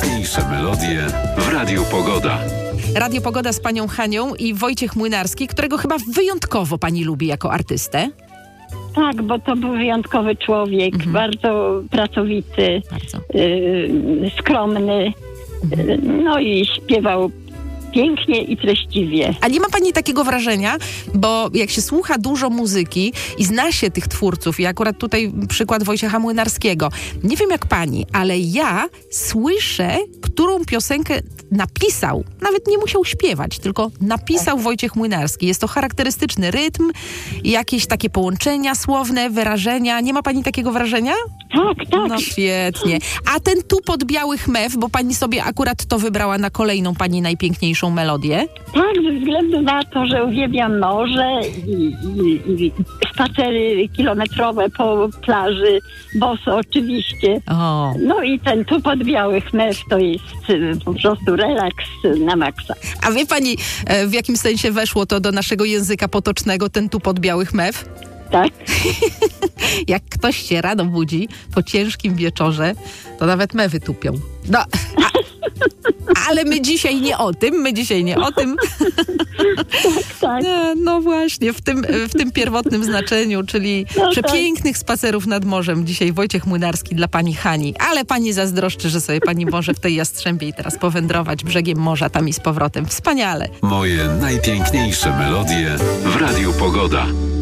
najpiękniejsze melodie w Radiu Pogoda. Radio Pogoda z panią Hanią i Wojciech Młynarski, którego chyba wyjątkowo pani lubi jako artystę. Tak, bo to był wyjątkowy człowiek, bardzo pracowity, skromny, no i śpiewał pięknie i treściwie. A nie ma pani takiego wrażenia, bo jak się słucha dużo muzyki i zna się tych twórców, i akurat tutaj przykład Wojciecha Młynarskiego, nie wiem jak pani, ale ja słyszę, którą piosenkę napisał, nawet nie musiał śpiewać, tylko napisał Wojciech Młynarski. Jest to charakterystyczny rytm, jakieś takie połączenia słowne, wyrażenia. Nie ma pani takiego wrażenia? Tak, tak. No świetnie. A ten tupot białych mew, bo pani sobie akurat to wybrała na kolejną pani najpiękniejszą melodię? Tak, ze względu na to, że uwielbiam morze i spacery kilometrowe po plaży, boso oczywiście. O. No i ten tupot białych mew to jest po prostu relaks na maksa. A wie pani, w jakim sensie weszło to do naszego języka potocznego, ten tupot białych mew? Tak? Jak ktoś się rano budzi po ciężkim wieczorze, to nawet mewy tupią. No, ale my dzisiaj nie o tym, Tak. No właśnie, w tym pierwotnym znaczeniu, czyli przepięknych spacerów nad morzem. Dzisiaj Wojciech Młynarski dla pani Hani. Ale pani zazdroszczy, że sobie pani może w tej Jastrzębiej teraz powędrować brzegiem morza tam i z powrotem. Wspaniale. Moje najpiękniejsze melodie w Radiu Pogoda.